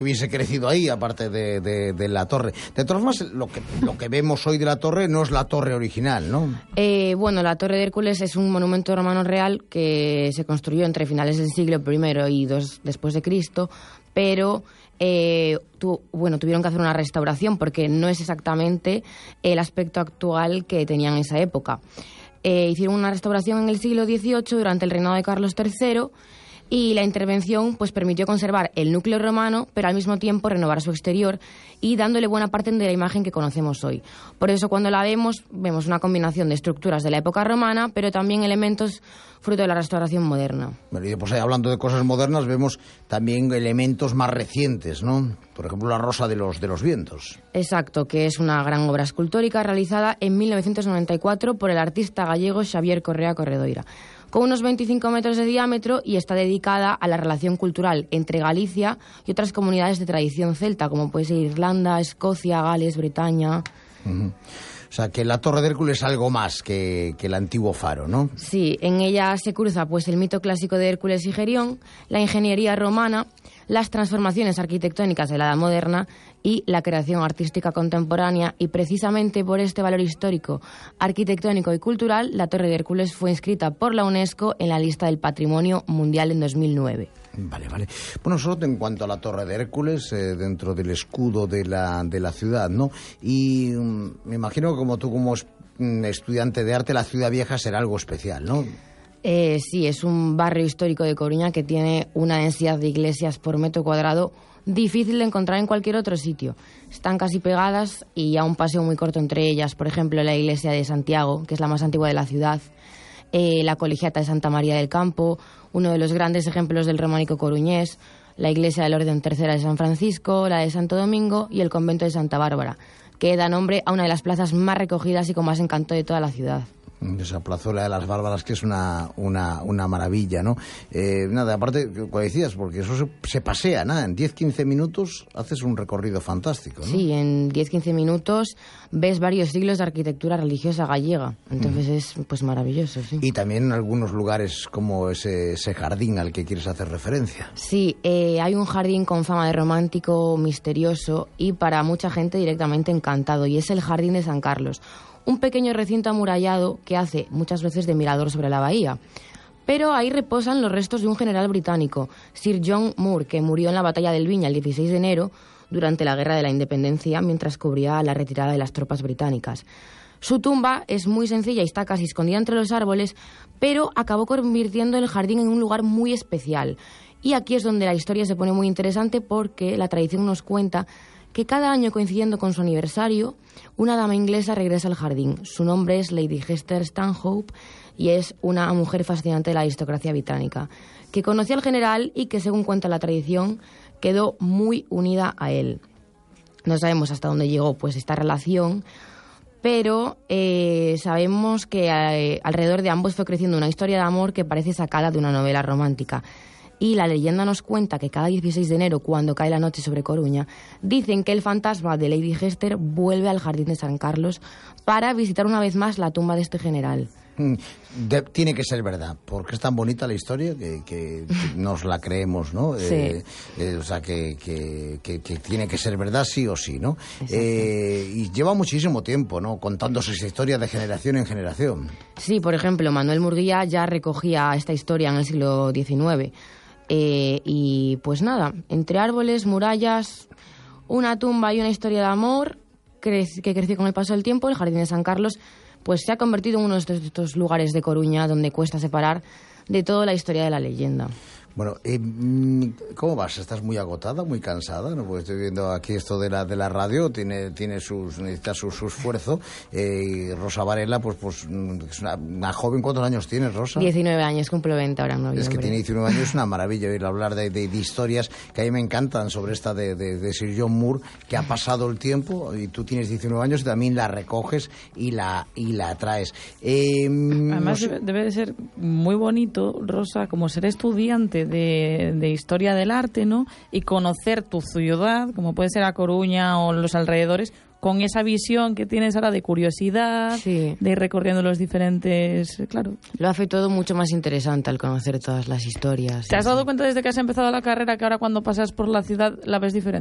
hubiese crecido ahí, aparte de la torre. De todas formas, lo que vemos hoy de la torre no es la torre original, ¿no? Bueno, la Torre de Hércules es un monumento romano real que se construyó entre finales del siglo I y II después de Cristo, pero tuvieron que hacer una restauración porque no es exactamente el aspecto actual que tenían en esa época. Hicieron una restauración en el siglo XVIII durante el reinado de Carlos III. Y la intervención pues permitió conservar el núcleo romano, pero al mismo tiempo renovar su exterior y dándole buena parte de la imagen que conocemos hoy. Por eso cuando la vemos una combinación de estructuras de la época romana, pero también elementos fruto de la restauración moderna. Bueno, y pues hablando de cosas modernas, vemos también elementos más recientes, ¿no? Por ejemplo, la Rosa de los Vientos. Exacto, que es una gran obra escultórica realizada en 1994 por el artista gallego Xavier Correa Corredoira, con unos 25 metros de diámetro, y está dedicada a la relación cultural entre Galicia y otras comunidades de tradición celta, como puede ser Irlanda, Escocia, Gales, Bretaña. Uh-huh. O sea, que la Torre de Hércules es algo más que el antiguo faro, ¿no? Sí, en ella se cruza pues el mito clásico de Hércules y Gerión, la ingeniería romana, las transformaciones arquitectónicas de la Edad Moderna y la creación artística contemporánea, y precisamente por este valor histórico, arquitectónico y cultural, la Torre de Hércules fue inscrita por la UNESCO en la lista del Patrimonio Mundial en 2009. Vale. Bueno, solo en cuanto a la Torre de Hércules, dentro del escudo de la ciudad, ¿no? Y me imagino que como tú, como estudiante de arte, la Ciudad Vieja será algo especial, ¿no? Sí, es un barrio histórico de Coruña que tiene una densidad de iglesias por metro cuadrado difícil de encontrar en cualquier otro sitio. Están casi pegadas y a un paseo muy corto entre ellas. Por ejemplo, la iglesia de Santiago, que es la más antigua de la ciudad, la colegiata de Santa María del Campo, uno de los grandes ejemplos del románico coruñés, la iglesia del Orden Tercera de San Francisco, la de Santo Domingo y el convento de Santa Bárbara, que da nombre a una de las plazas más recogidas y con más encanto de toda la ciudad. Esa plazuela de las Bárbaras, que es una maravilla, ¿no? Nada, aparte, como decías, porque eso se pasea, nada, en 10-15 minutos haces un recorrido fantástico, ¿no? Sí, en 10-15 minutos ves varios siglos de arquitectura religiosa gallega, entonces es pues maravilloso, sí. Y también en algunos lugares como ese jardín al que quieres hacer referencia. Sí, hay un jardín con fama de romántico, misterioso y para mucha gente directamente encantado, y es el Jardín de San Carlos, un pequeño recinto amurallado que hace muchas veces de mirador sobre la bahía. Pero ahí reposan los restos de un general británico, Sir John Moore, que murió en la batalla del Viña el 16 de enero durante la Guerra de la Independencia mientras cubría la retirada de las tropas británicas. Su tumba es muy sencilla y está casi escondida entre los árboles, pero acabó convirtiendo el jardín en un lugar muy especial. Y aquí es donde la historia se pone muy interesante, porque la tradición nos cuenta que cada año, coincidiendo con su aniversario, una dama inglesa regresa al jardín. Su nombre es Lady Hester Stanhope y es una mujer fascinante de la aristocracia británica, que conoció al general y que, según cuenta la tradición, quedó muy unida a él. No sabemos hasta dónde llegó pues esta relación, pero sabemos que alrededor de ambos fue creciendo una historia de amor que parece sacada de una novela romántica. Y la leyenda nos cuenta que cada 16 de enero, cuando cae la noche sobre Coruña, dicen que el fantasma de Lady Hester vuelve al Jardín de San Carlos para visitar una vez más la tumba de este general. Tiene que ser verdad, porque es tan bonita la historia que nos la creemos, ¿no? Sí. O sea, que tiene que ser verdad sí o sí, ¿no? Y lleva muchísimo tiempo, ¿no?, contándose esa historia de generación en generación. Sí, por ejemplo, Manuel Murguía ya recogía esta historia en el siglo XIX. Y pues nada, entre árboles, murallas, una tumba y una historia de amor que creció con el paso del tiempo, el Jardín de San Carlos pues se ha convertido en uno de estos lugares de Coruña donde cuesta separar de toda la historia de la leyenda. Bueno, ¿cómo vas? ¿Estás muy agotada, muy cansada? ¿No? Pues estoy viendo aquí esto de la radio, necesita su esfuerzo. Y Rosa Varela, pues es una joven. ¿Cuántos años tienes, Rosa? 19 años, cumplo 20 ahora en noviembre. Es que tiene 19 años, es una maravilla oír hablar de historias que a mí me encantan, sobre esta de Sir John Moore, que ha pasado el tiempo y tú tienes 19 años y también la recoges y la traes. Además debe de ser muy bonito, Rosa, como ser estudiante clase de historia del arte, ¿no? Y conocer tu ciudad, como puede ser A Coruña o los alrededores, con esa visión que tienes ahora de curiosidad, sí, de ir recorriendo los diferentes... Claro. Lo hace todo mucho más interesante al conocer todas las historias. ¿Te has dado cuenta desde que has empezado la carrera que ahora cuando pasas por la ciudad la ves diferente?